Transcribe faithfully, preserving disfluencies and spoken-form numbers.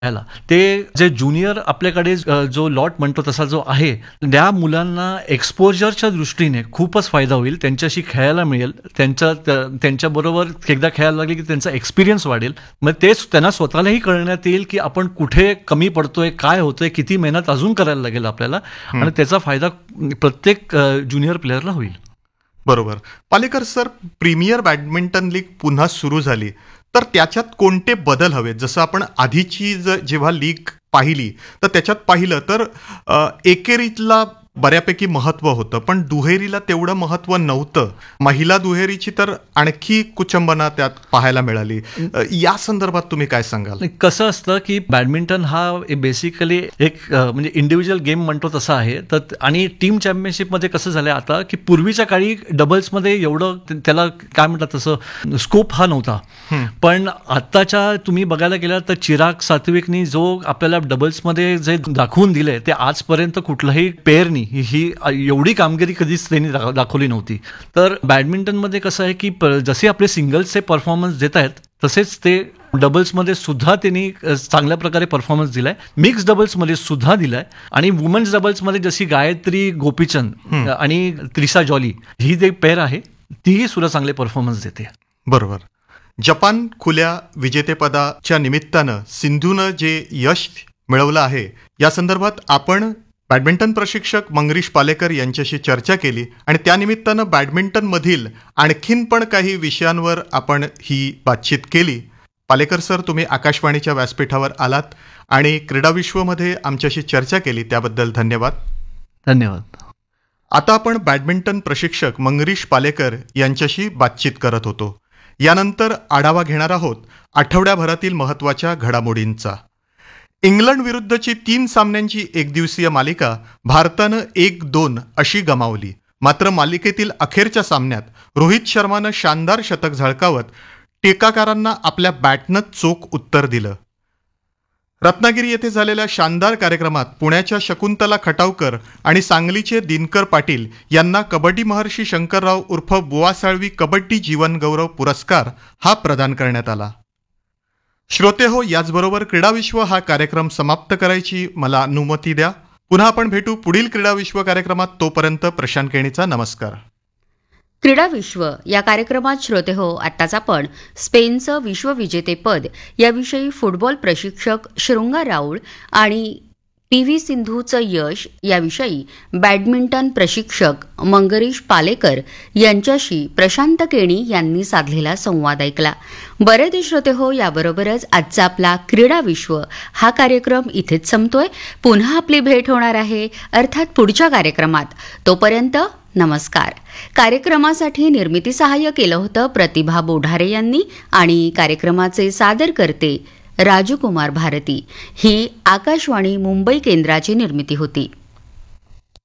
ह्याला ते जे ज्युनियर आपल्याकडे अ, जो लॉट म्हणतो तसा जो आहे, त्या मुलांना एक्सपोजरच्या दृष्टीने खूपच फायदा होईल. त्यांच्याशी खेळायला मिळेल, त्यांच्या त्या- त्यांच्याबरोबर एकदा खेळायला लागले की त्यांचा एक्सपिरियन्स वाढेल. मग तेच त्यांना स्वतःलाही कळण्यात येईल की आपण कुठे कमी पडतोय, काय होतंय, किती मेहनत अजून करायला लागेल आपल्याला, आणि त्याचा फायदा प्रत्येक ज्युनियर प्लेअरला होईल. बरोबर. Palekar sir, premier badminton league पुन्हा सुरू झाली तर त्याच्यात कोणते बदल हवेत? जसं आपण आधीची ज जेव्हा लीग पाहिली तर त्याच्यात पाहिलं तर अ, एकेरीतला बऱ्यापैकी महत्व होतं, पण दुहेरीला तेवढं महत्व नव्हतं. महिला दुहेरीची तर आणखी कुचंबना त्यात पाहायला मिळाली. अ, या संदर्भात तुम्ही काय सांगाल? नाही, कसं असतं की बॅडमिंटन हा बेसिकली एक अ, म्हणजे इंडिव्हिज्युअल गेम म्हणतो तसा आहे. तर आणि टीम चॅम्पियनशिपमध्ये कसं झालं आता की पूर्वीच्या काळी डबल्समध्ये एवढं ते- त्याला काय म्हणतात तसं स्कोप हा नव्हता. पण आत्ताच्या तुम्ही बघायला गेला तर चिराग सात्विकनी जो आपल्याला डबल्समध्ये जे दाखवून दिले ते आजपर्यंत कुठलंही पेअरनी ही ही एवढी कामगिरी कधीच त्यांनी दा- दाखवली नव्हती. तर बॅडमिंटनमध्ये कसं आहे की प- जसे आपले सिंगल्सचे परफॉर्मन्स देत आहेत तसेच ते डबल्समध्ये सुद्धा त्यांनी अ, चांगल्या प्रकारे परफॉर्मन्स दिलाय. मिक्स डबल्समध्ये सुद्धा दिलाय. आणि वुमन्स डबल्समध्ये जशी गायत्री गोपीचंद आणि त्रिशा जॉली ही जे पेअर आहे तीही सुद्धा चांगले परफॉर्मन्स देते. बरोबर. जपान खुल्या विजेतेपदाच्या निमित्तानं सिंधूनं जे यश मिळवलं आहे या संदर्भात आपण बॅडमिंटन प्रशिक्षक मंगरीश पालेकर यांच्याशी चर्चा केली आणि त्यानिमित्तानं बॅडमिंटनमधील आणखीन पण काही विषयांवर आपण ही बातचीत केली. पालेकर सर, तुम्ही आकाशवाणीच्या व्यासपीठावर आलात आणि क्रीडा विश्वमध्ये आमच्याशी चर्चा केली त्याबद्दल धन्यवाद. धन्यवाद. आता आपण बॅडमिंटन प्रशिक्षक मंगरीश पालेकर यांच्याशी बातचीत करत होतो. यानंतर आढावा घेणार आहोत आठवड्याभरातील महत्त्वाच्या घडामोडींचा. इंग्लंड विरुद्धची तीन सामन्यांची एकदिवसीय मालिका भारतानं एक दोन अशी गमावली. मात्र मालिकेतील अखेरच्या सामन्यात रोहित शर्मानं शानदार शतक झळकावत टीकाकारांना आपल्या बॅटनं चोख उत्तर दिलं. रत्नागिरी येथे झालेल्या शानदार कार्यक्रमात पुण्याच्या शकुंतला खटावकर आणि सांगलीचे दिनकर पाटील यांना कबड्डी महर्षी शंकरराव उर्फ बुवा साळवी कबड्डी जीवन गौरव पुरस्कार हा प्रदान करण्यात आला. श्रोते हो, याचबरोबर क्रीडाविश्व हा कार्यक्रम समाप्त करायची मला अनुमती द्या. पुन्हा आपण भेटू पुढील क्रीडाविश्व कार्यक्रमात. तोपर्यंत प्रशांत केणीचा नमस्कार. क्रीडा विश्व या कार्यक्रमात श्रोते हो, आत्ताच आपण स्पेनचं विश्वविजेतेपद याविषयी फुटबॉल प्रशिक्षक शृंगार राऊळ आणि पी व्ही सिंधूचं यश याविषयी बॅडमिंटन प्रशिक्षक मंगरीश पालेकर यांच्याशी प्रशांत केणी यांनी साधलेला संवाद ऐकला. बरे ते श्रोते हो, याबरोबरच आजचा आपला क्रीडा विश्व हा कार्यक्रम इथेच संपतोय. पुन्हा आपली भेट होणार आहे अर्थात पुढच्या कार्यक्रमात. तोपर्यंत नमस्कार. कार्यक्रमासाठी निर्मिती सहाय्य केलं होतं प्रतिभा बोढारे यांनी आणि कार्यक्रमाचे सादर करते राजकुमार भारती. ही आकाशवाणी मुंबई केंद्राची निर्मिती होती.